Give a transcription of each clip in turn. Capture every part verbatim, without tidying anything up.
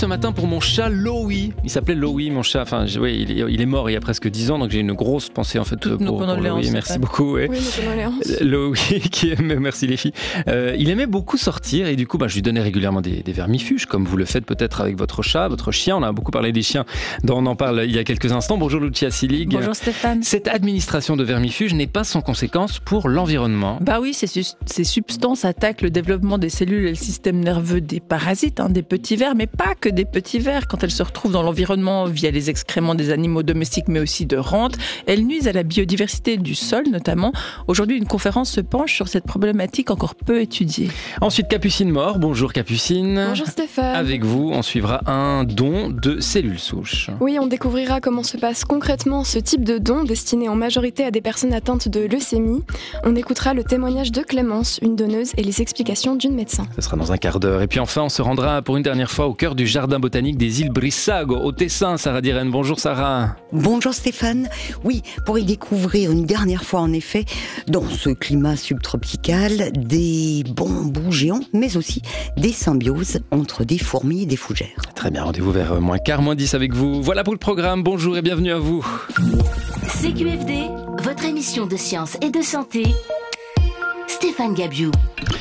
Ce matin pour mon chat Louis, il s'appelait Louis mon chat, enfin oui, il, est, il est mort il y a presque dix ans, donc j'ai une grosse pensée en fait Toutes pour, pour Louis, merci beaucoup. Ouais. Oui, nos condoléances. Louis, qui aimait, merci les filles, euh, il aimait beaucoup sortir et du coup bah, je lui donnais régulièrement des, des vermifuges, comme vous le faites peut-être avec votre chat, votre chien, on a beaucoup parlé des chiens, dont on en parle il y a quelques instants. Bonjour Lucia Silig. Bonjour Stéphane. Cette administration de vermifuges n'est pas sans conséquence pour l'environnement. Bah oui, ces, ces substances attaquent le développement des cellules et le système nerveux des parasites, hein, des petits vers, mais pas que des petits vers. Quand elles se retrouvent dans l'environnement via les excréments des animaux domestiques, mais aussi de rentes, elles nuisent à la biodiversité du sol notamment. Aujourd'hui, une conférence se penche sur cette problématique encore peu étudiée. Ensuite, Capucine Mort. Bonjour Capucine. Bonjour Stéphane. Avec vous, on suivra un don de cellules souches. Oui, on découvrira comment se passe concrètement ce type de don destiné en majorité à des personnes atteintes de leucémie. On écoutera le témoignage de Clémence, une donneuse, et les explications d'une médecin. Ce sera dans un quart d'heure. Et puis enfin, on se rendra pour une dernière fois au cœur du jardin botanique des îles Brissago, au Tessin. Sarah Diren. Bonjour Sarah. Bonjour Stéphane. Oui, pour y découvrir une dernière fois en effet, dans ce climat subtropical, des bambous géants, mais aussi des symbioses entre des fourmis et des fougères. Très bien, rendez-vous vers moins quart, moins dix avec vous. Voilà pour le programme. Bonjour et bienvenue à vous. C Q F D, votre émission de science et de santé. Stéphane Gabiou.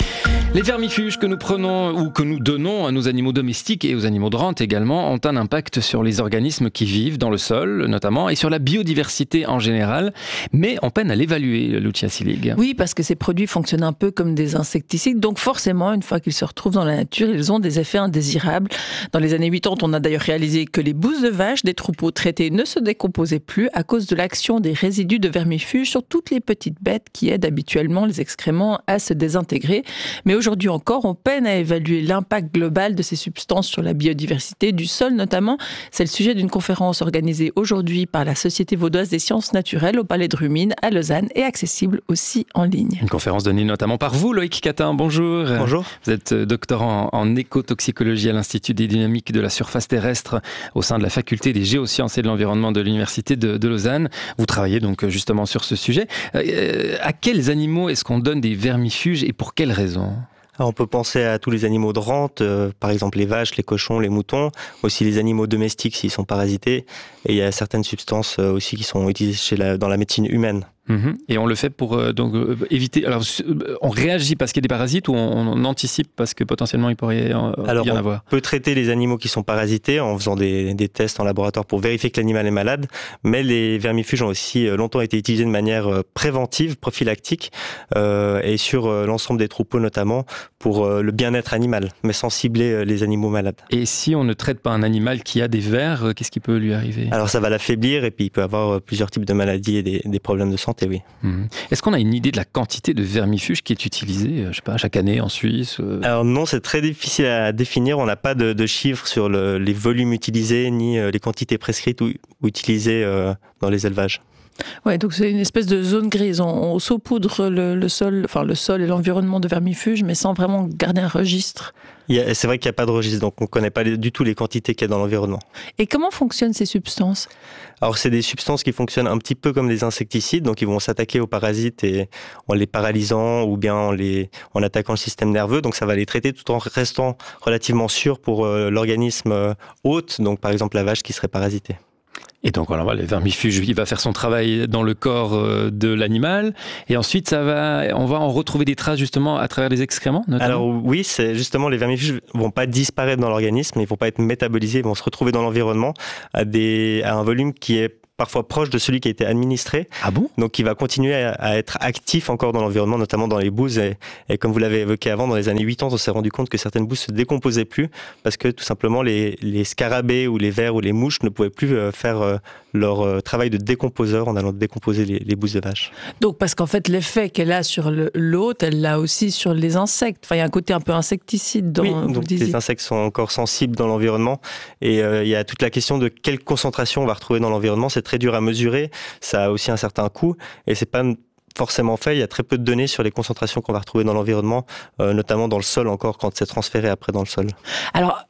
Les vermifuges que nous prenons ou que nous donnons à nos animaux domestiques et aux animaux de rente également ont un impact sur les organismes qui vivent dans le sol notamment et sur la biodiversité en général, mais on peine à l'évaluer, Lucia Silig. Oui, parce que ces produits fonctionnent un peu comme des insecticides, donc forcément, une fois qu'ils se retrouvent dans la nature, ils ont des effets indésirables. Dans les années quatre-vingt, on a d'ailleurs réalisé que les bousses de vache des troupeaux traités ne se décomposaient plus à cause de l'action des résidus de vermifuges sur toutes les petites bêtes qui aident habituellement les excréments à se désintégrer. Mais aujourd'hui encore, on peine à évaluer l'impact global de ces substances sur la biodiversité du sol notamment. C'est le sujet d'une conférence organisée aujourd'hui par la Société vaudoise des sciences naturelles au Palais de Rumine à Lausanne et accessible aussi en ligne. Une conférence donnée notamment par vous, Loïc Catin. Bonjour. Bonjour. Vous êtes doctorant en écotoxicologie à l'Institut des dynamiques de la surface terrestre au sein de la faculté des géosciences et de l'environnement de l'Université de, de Lausanne. Vous travaillez donc justement sur ce sujet. Euh, à quels animaux est-ce qu'on donne des vermifuges et pour quelles raisons ? Alors on peut penser à tous les animaux de rente, euh, par exemple les vaches, les cochons, les moutons, aussi les animaux domestiques s'ils sont parasités. Et il y a certaines substances euh, aussi qui sont utilisées chez la, dans la médecine humaine. Mmh. Et on le fait pour euh, donc, euh, éviter... Alors, on réagit parce qu'il y a des parasites ou on, on anticipe parce que potentiellement il pourrait en, Alors, y en on avoir? peut traiter les animaux qui sont parasités en faisant des, des tests en laboratoire pour vérifier que l'animal est malade, mais les vermifuges ont aussi longtemps été utilisés de manière préventive, prophylactique, euh, et sur euh, l'ensemble des troupeaux notamment, pour euh, le bien-être animal, mais sans cibler euh, les animaux malades. Et si on ne traite pas un animal qui a des vers, euh, qu'est-ce qui peut lui arriver? Alors ça va l'affaiblir et puis il peut avoir euh, plusieurs types de maladies et des, des problèmes de santé, oui. Mmh. Est-ce qu'on a une idée de la quantité de vermifuges qui est utilisée, je sais pas, chaque année en Suisse? euh... Alors non, c'est très difficile à définir. On n'a pas de, de chiffres sur le, les volumes utilisés ni euh, les quantités prescrites ou, ou utilisées euh, dans les élevages. Ouais, donc c'est une espèce de zone grise. On, on saupoudre le, le sol, enfin le sol et l'environnement de vermifuges, mais sans vraiment garder un registre. Il y a, c'est vrai qu'il n'y a pas de registre, donc on ne connaît pas les, du tout les quantités qu'il y a dans l'environnement. Et comment fonctionnent ces substances? Alors c'est des substances qui fonctionnent un petit peu comme des insecticides, donc ils vont s'attaquer aux parasites et en les paralysant ou bien en, les, en attaquant le système nerveux. Donc ça va les traiter tout en restant relativement sûr pour euh, l'organisme euh, hôte, donc par exemple la vache qui serait parasitée. Et donc voilà, le vermifuge, il va faire son travail dans le corps de l'animal, et ensuite ça va, on va en retrouver des traces justement à travers les excréments, notamment. Alors oui, c'est justement les vermifuges vont pas disparaître dans l'organisme, ils vont pas être métabolisés, ils vont se retrouver dans l'environnement à des à un volume qui est parfois proche de celui qui a été administré. Ah bon? Donc il va continuer à, à être actif encore dans l'environnement, notamment dans les bouses. Et, et comme vous l'avez évoqué avant, dans les années quatre-vingt, on s'est rendu compte que certaines bouses se décomposaient plus parce que tout simplement les, les scarabées ou les vers ou les mouches ne pouvaient plus faire leur travail de décomposeur en allant décomposer les, les bousses de vache. Donc parce qu'en fait l'effet qu'elle a sur le, l'hôte, elle l'a aussi sur les insectes. Enfin il y a un côté un peu insecticide dans. Oui, vous donc le disiez. Les insectes sont encore sensibles dans l'environnement et euh, il y a toute la question de quelle concentration on va retrouver dans l'environnement. C'est très dur à mesurer, ça a aussi un certain coût et c'est pas forcément fait. Il y a très peu de données sur les concentrations qu'on va retrouver dans l'environnement, euh, notamment dans le sol encore quand c'est transféré après dans le sol. Alors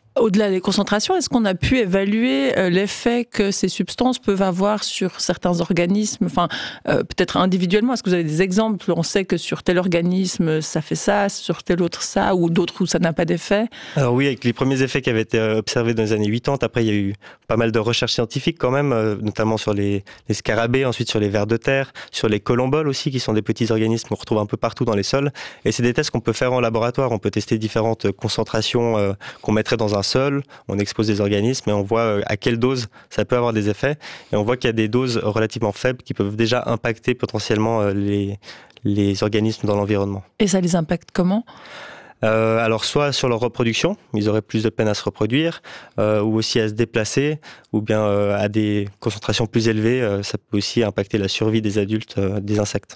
Au-delà des concentrations, est-ce qu'on a pu évaluer l'effet que ces substances peuvent avoir sur certains organismes, enfin, euh, peut-être individuellement? Est-ce que vous avez des exemples? On sait que sur tel organisme, ça fait ça, sur tel autre ça, ou d'autres où ça n'a pas d'effet? Alors oui, avec les premiers effets qui avaient été observés dans les années quatre-vingt-dix, après il y a eu pas mal de recherches scientifiques quand même, euh, notamment sur les, les scarabées, ensuite sur les vers de terre, sur les colomboles aussi, qui sont des petits organismes qu'on retrouve un peu partout dans les sols. Et c'est des tests qu'on peut faire en laboratoire. On peut tester différentes concentrations euh, qu'on mettrait dans un sol, on expose des organismes et on voit à quelle dose ça peut avoir des effets. Et on voit qu'il y a des doses relativement faibles qui peuvent déjà impacter potentiellement les, les organismes dans l'environnement. Et ça les impacte comment ? Euh, alors soit sur leur reproduction, ils auraient plus de peine à se reproduire, euh, ou aussi à se déplacer, ou bien euh, à des concentrations plus élevées, euh, ça peut aussi impacter la survie des adultes euh, des insectes.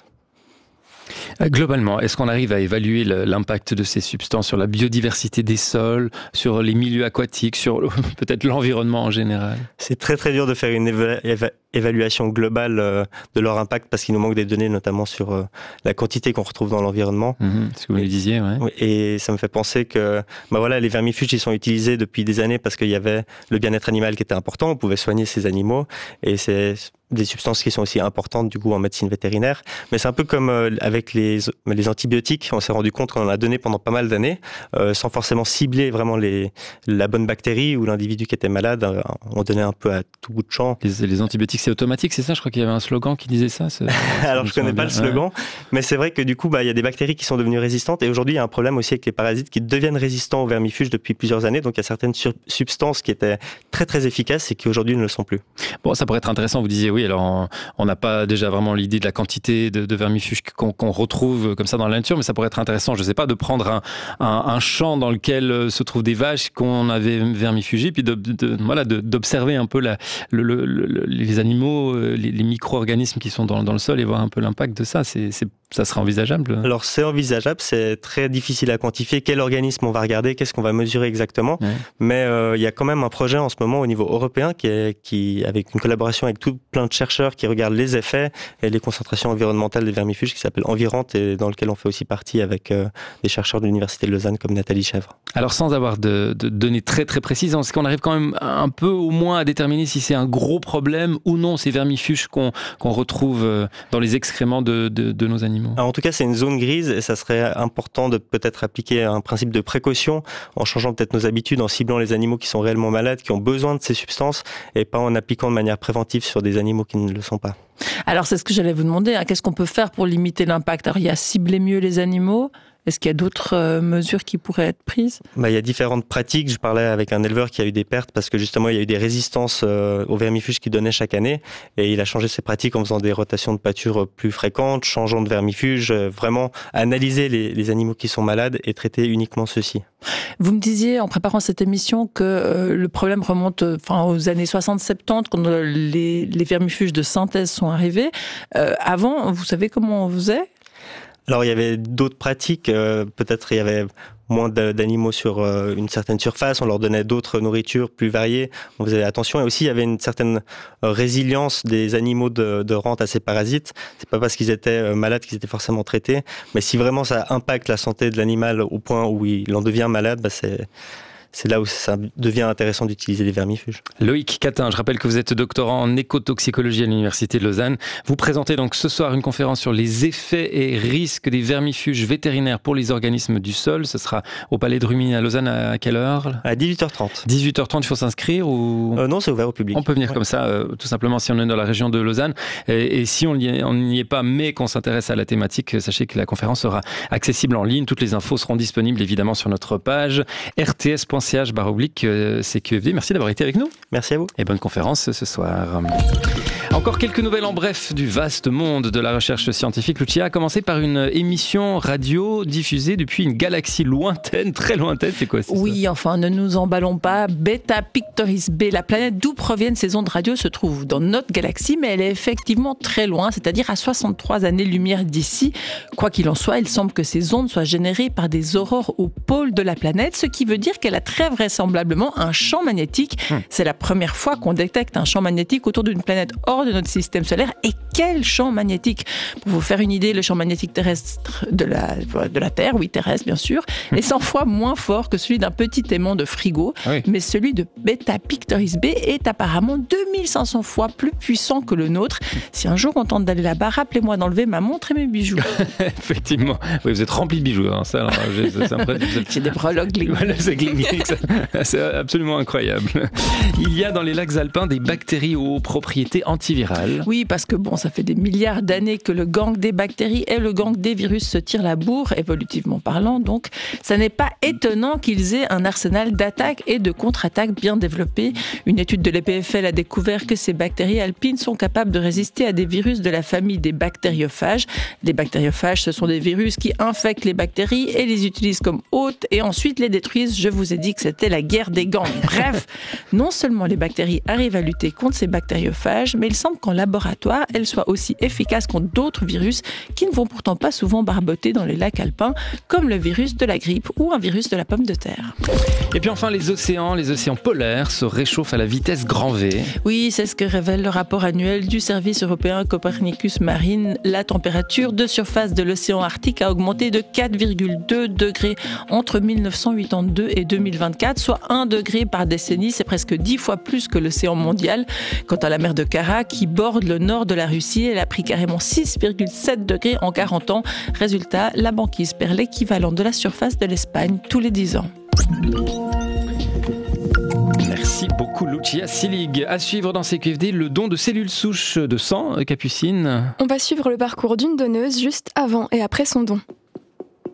Globalement, est-ce qu'on arrive à évaluer l'impact de ces substances sur la biodiversité des sols, sur les milieux aquatiques, sur peut-être l'environnement en général? C'est très très dur de faire une éva- éva- évaluation globale euh, de leur impact parce qu'il nous manque des données notamment sur euh, la quantité qu'on retrouve dans l'environnement. Mmh, ce que vous le disiez, ouais. Et ça me fait penser que bah voilà, les vermifuges ils sont utilisés depuis des années parce qu'il y avait le bien-être animal qui était important, on pouvait soigner ces animaux et c'est des substances qui sont aussi importantes du coup en médecine vétérinaire. Mais c'est un peu comme euh, avec les, les antibiotiques, on s'est rendu compte qu'on en a donné pendant pas mal d'années euh, sans forcément cibler vraiment les, la bonne bactérie ou l'individu qui était malade. Euh, on donnait un peu à tout bout de champ. Les, les antibiotiques c'est automatique, c'est ça? Je crois qu'il y avait un slogan qui disait ça. Alors je connais pas bien. le slogan, ouais. Mais c'est vrai que du coup bah, il y a des bactéries qui sont devenues résistantes et aujourd'hui il y a un problème aussi avec les parasites qui deviennent résistants aux vermifuges depuis plusieurs années. Donc il y a certaines sur- substances qui étaient très très efficaces et qui aujourd'hui ne le sont plus. Bon, ça pourrait être intéressant, vous disiez oui, alors on n'a pas déjà vraiment l'idée de la quantité de, de vermifuges qu'on, qu'on retrouve comme ça dans la nature, mais ça pourrait être intéressant, je ne sais pas, de prendre un, un, un champ dans lequel se trouvent des vaches qu'on avait vermifugées, puis de, de, voilà, de, d'observer un peu la, le, le, le, les animaux, les, les micro-organismes qui sont dans, dans le sol et voir un peu l'impact de ça. C'est, c'est, ça serait envisageable? Alors c'est envisageable, c'est très difficile à quantifier. Quel organisme on va regarder, qu'est-ce qu'on va mesurer exactement, ouais. Mais euh, il y a quand même un projet en ce moment au niveau européen qui est, qui, avec une collaboration avec tout plein de chercheurs qui regardent les effets et les concentrations environnementales des vermifuges qui s'appelle Envirante et dans lequel on fait aussi partie avec euh, des chercheurs de l'Université de Lausanne comme Nathalie Chèvre. Alors sans avoir de, de données très très précises, est-ce qu'on arrive quand même un peu au moins à déterminer si c'est un gros problème ou non ces vermifuges qu'on, qu'on retrouve dans les excréments de, de, de nos animaux? Alors, en tout cas c'est une zone grise et ça serait important de peut-être appliquer un principe de précaution en changeant peut-être nos habitudes, en ciblant les animaux qui sont réellement malades, qui ont besoin de ces substances et pas en appliquant de manière préventive sur des animaux qui ne le sont pas. Alors c'est ce que j'allais vous demander, hein. Qu'est-ce qu'on peut faire pour limiter l'impact? Alors il y a cibler mieux les animaux. Est-ce qu'il y a d'autres euh, mesures qui pourraient être prises? Bah, il y a différentes pratiques. Je parlais avec un éleveur qui a eu des pertes parce que justement il y a eu des résistances euh, aux vermifuges qu'il donnait chaque année et il a changé ses pratiques en faisant des rotations de pâture plus fréquentes, changeant de vermifuges, euh, vraiment analyser les, les animaux qui sont malades et traiter uniquement ceux-ci. Vous me disiez en préparant cette émission que euh, le problème remonte enfin, aux années soixante soixante-dix quand euh, les, les vermifuges de synthèse sont arrivés. Euh, avant, vous savez comment on faisait? Alors il y avait d'autres pratiques, euh, peut-être il y avait moins d'animaux sur euh, une certaine surface, on leur donnait d'autres nourritures plus variées, on faisait attention et aussi il y avait une certaine résilience des animaux de, de rente à ces parasites. C'est pas parce qu'ils étaient malades qu'ils étaient forcément traités, mais si vraiment ça impacte la santé de l'animal au point où il en devient malade, bah c'est... c'est là où ça devient intéressant d'utiliser des vermifuges. Loïc Catin, je rappelle que vous êtes doctorant en écotoxicologie à l'Université de Lausanne. Vous présentez donc ce soir une conférence sur les effets et risques des vermifuges vétérinaires pour les organismes du sol. Ce sera au Palais de Rumilly à Lausanne à quelle heure? À dix-huit heures trente. dix-huit heures trente, il faut s'inscrire ou... euh, Non, c'est ouvert au public. On peut venir ouais. comme ça, euh, tout simplement, si on est dans la région de Lausanne. Et, et si on n'y est pas, mais qu'on s'intéresse à la thématique, sachez que la conférence sera accessible en ligne. Toutes les infos seront disponibles évidemment sur notre page r t s point c h barre oblique C Q F D. Merci d'avoir été avec nous. Merci à vous. Et bonne conférence ce soir. Encore quelques nouvelles en bref du vaste monde de la recherche scientifique. Lucia a commencé par une émission radio diffusée depuis une galaxie lointaine, très lointaine. C'est quoi? C'est oui, ça enfin, ne nous emballons pas. Beta Pictoris B, la planète d'où proviennent ces ondes radio, se trouve dans notre galaxie, mais elle est effectivement très loin, c'est-à-dire à soixante-trois années-lumière d'ici. Quoi qu'il en soit, il semble que ces ondes soient générées par des aurores au pôle de la planète, ce qui veut dire qu'elle a très vraisemblablement un champ magnétique. Hum. C'est la première fois qu'on détecte un champ magnétique autour d'une planète hors de notre système solaire. Et quel champ magnétique! Pour vous faire une idée, le champ magnétique terrestre de la, de la Terre, oui, terrestre bien sûr, est cent fois moins fort que celui d'un petit aimant de frigo. Ah oui. Mais celui de Beta Pictoris B est apparemment deux mille cinq cents fois plus puissant que le nôtre. Si un jour on tente d'aller là-bas, rappelez-moi d'enlever ma montre et mes bijoux. Effectivement. Oui, vous êtes rempli de bijoux. Hein, ça, alors, j'ai, c'est impressionnant. J'ai des breloques gling. Voilà, c'est gling, c'est absolument incroyable. Il y a dans les lacs alpins des bactéries aux propriétés antivirales. Oui, parce que bon, ça fait des milliards d'années que le gang des bactéries et le gang des virus se tirent la bourre, évolutivement parlant. Donc, ça n'est pas étonnant qu'ils aient un arsenal d'attaques et de contre-attaques bien développé. Une étude de l'E P F L a découvert que ces bactéries alpines sont capables de résister à des virus de la famille des bactériophages. Les bactériophages, ce sont des virus qui infectent les bactéries et les utilisent comme hôtes et ensuite les détruisent. Je vous ai dit que c'était la guerre des gangs. Bref, non seulement les bactéries arrivent à lutter contre ces bactériophages, mais il semble qu'en laboratoire, elles soient aussi efficaces contre d'autres virus qui ne vont pourtant pas souvent barboter dans les lacs alpins, comme le virus de la grippe ou un virus de la pomme de terre. Et puis enfin, les océans, les océans polaires se réchauffent à la vitesse grand V. Oui, c'est ce que révèle le rapport annuel du service européen Copernicus Marine. La température de surface de l'océan Arctique a augmenté de quatre virgule deux degrés entre mille neuf cent quatre-vingt-deux et deux mille vingt-quatre, soit un degré par décennie. C'est presque dix fois plus que l'océan mondial. Quant à la mer de Kara, qui borde le nord de la Russie, elle a pris carrément six virgule sept degrés en quarante ans. Résultat, la banquise perd l'équivalent de la surface de l'Espagne tous les dix ans. Merci beaucoup Lucia Silig. À suivre dans C Q F D, le don de cellules souches de sang, Capucine. On va suivre le parcours d'une donneuse juste avant et après son don.